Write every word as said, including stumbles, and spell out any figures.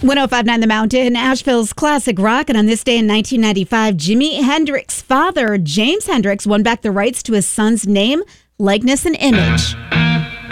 one oh five point nine The Mountain, Asheville's classic rock. And on this day in nineteen ninety-five, Jimi Hendrix's father, James Hendrix, won back the rights to his son's name, likeness, and image.